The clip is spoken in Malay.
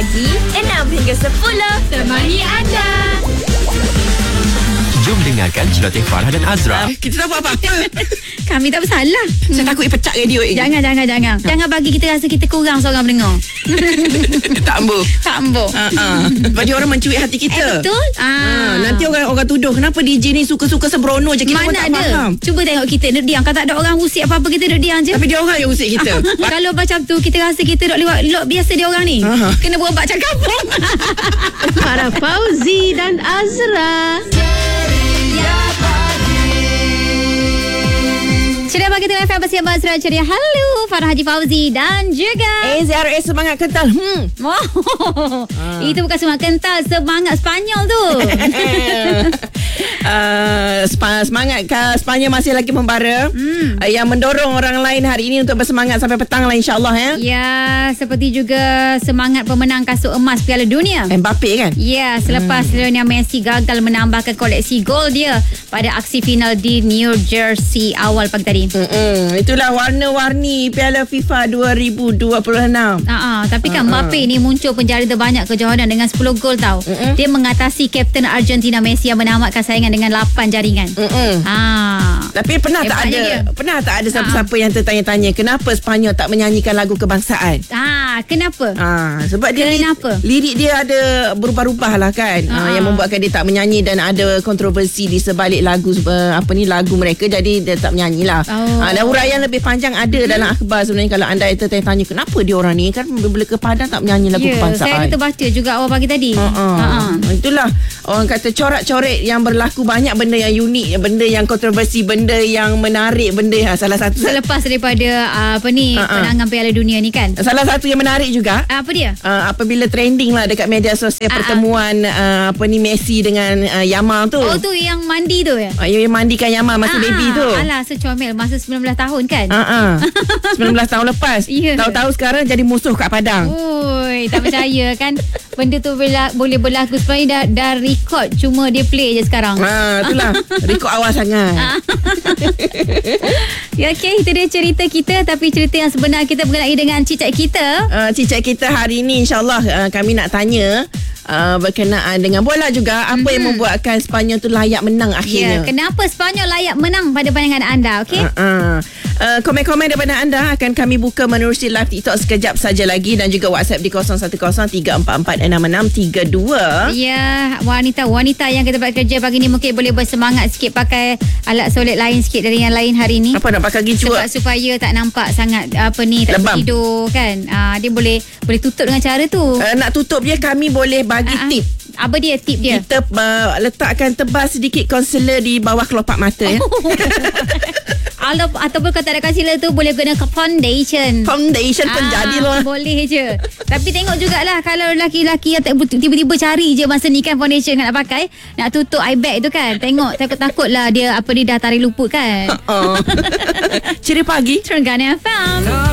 pagi 6 hingga 10 temani anda. Jom dengarkan celoteh Farah dan Azra. Kita tak buat apa-apa. Kami tak bersalah. Saya takut pecah radio ini. Jangan bagi kita rasa kita kurang seorang pendengar. Tak ambuh. Tak ambuh. Bagi orang mencuit hati kita. Betul. Nanti orang tuduh kenapa DJ ni suka-suka sembrono je. Kita pun Mana tak ada. faham. Cuba tengok kita duduk diam. Kalau tak ada orang usik apa-apa, kita duduk diam je. Tapi dia orang yang usik kita. Kalau macam tu kita rasa kita duduk lewat lot biasa dia orang ni. Kena berobat cakap kampung. Farah Fauzi dan Azra. Ceria Pagi Tengah FM bersama Azra Ceria. Halo Farah Haji Fauzi dan juga ZRA semangat kental. Itu bukan semangat kental, semangat Spanyol tu. Semangat Sepanyol masih lagi membara. Yang mendorong orang lain hari ini untuk bersemangat sampai petang lah, insyaAllah ya. Ya, seperti juga semangat pemenang kasut emas Piala Dunia. Mbappe kan? Ya, selepas Lionel Messi gagal menambahkan koleksi gol dia pada aksi final di New Jersey awal pagi tadi. Itulah warna-warni Piala FIFA 2026. Tapi kan Mbappe ni muncul penjara terbanyak kejohanan dengan 10 gol tau. Dia mengatasi kapten Argentina Messi yang menamatkan saingan dengan 8 jaringan. Tapi pernah tak ada siapa-siapa yang tertanya-tanya kenapa Sepanyol tak menyanyikan lagu kebangsaan? Kenapa? Sebab lirik dia ada berubah-ubah lah kan. Yang membuatkan dia tak menyanyi, dan ada kontroversi di sebalik lagu lagu mereka, jadi dia tak menyanyi lah. Dan huraian lebih panjang ada dalam akhbar sebenarnya. Kalau anda tertanya kenapa dia orang ni kan bila ke Padang tak menyanyi lagu kebangsaan. Saya terbaca juga awal pagi tadi. Itulah orang kata corak-coret yang berlaku, banyak benda yang unik, benda yang kontroversi, benda yang menarik, benda salah satu selepas daripada penangan Piala Dunia ni kan. Salah satu yang menarik juga apa dia? Apabila trending lah dekat media sosial pertemuan Messi dengan Yamal tu. Oh tu yang mandi tu ya? Yang mandikan Yamal masa baby tu. Alah secomel masa 19 tahun kan. 19 tahun lepas. Tahu-tahu sekarang jadi musuh kat Padang. Oi, tak percaya kan. Benda tu boleh berlaku sebenarnya dah record, cuma dia play je sekarang. Itulah record awal sangat. Ya, okey, itu dia cerita kita. Tapi cerita yang sebenar kita berkenaan dengan cicak kita. Cicak kita hari ni insyaAllah kami nak tanya berkenaan dengan bola juga. Apa yang membuatkan Sepanyol tu layak menang akhirnya? Kenapa Sepanyol layak menang pada pandangan anda? Okey. Komen-komen daripada anda akan kami buka menerusi live TikTok sekejap saja lagi, dan juga WhatsApp di 0103446632. Ya, wanita yang kita buat kerja pagi ni mungkin boleh bersemangat sikit, pakai alat solat lain sikit dari yang lain hari ni. Apa nak pakai gicu? Sebab supaya tak nampak sangat tak tidur kan. Dia boleh tutup dengan cara tu. Nak tutup dia, kami boleh bagi tip. Apa dia tip dia? Kita letakkan tebas sedikit concealer di bawah kelopak mata ya. Ataupun kalau tak ada concealer tu, boleh guna foundation pun jadi lah. Boleh je. Tapi tengok jugalah, kalau lelaki-lelaki yang tiba-tiba cari je masa ni kan foundation nak pakai, nak tutup eye bag tu kan. Tengok takut-takutlah dia dah tarik luput kan. Ceria Pagi Terengganu FM.